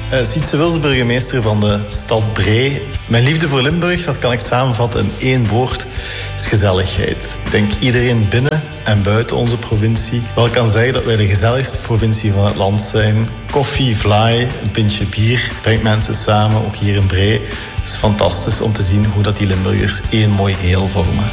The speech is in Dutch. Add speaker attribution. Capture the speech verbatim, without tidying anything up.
Speaker 1: Uh, Sietse Wils, burgemeester van de stad Bree. Mijn liefde voor Limburg, dat kan ik samenvatten in één woord, is gezelligheid. Ik denk iedereen binnen en buiten onze provincie wel kan zeggen dat wij de gezelligste provincie van het land zijn. Koffie, vlaai, een pintje bier brengt mensen samen, ook hier in Bree. Het is fantastisch om te zien hoe dat die Limburgers één mooi geheel vormen.